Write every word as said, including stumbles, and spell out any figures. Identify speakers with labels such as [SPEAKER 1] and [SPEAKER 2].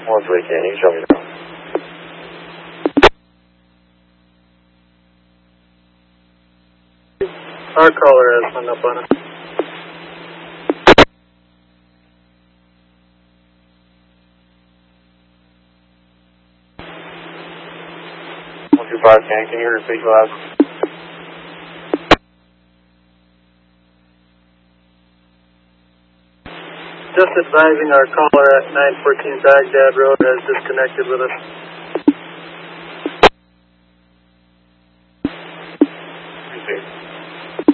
[SPEAKER 1] one three, can you show me now?
[SPEAKER 2] Our caller has hung up on us.
[SPEAKER 1] one two five, can, can you repeat loud?
[SPEAKER 2] Just advising our caller at nine fourteen Baghdad Road has disconnected with us.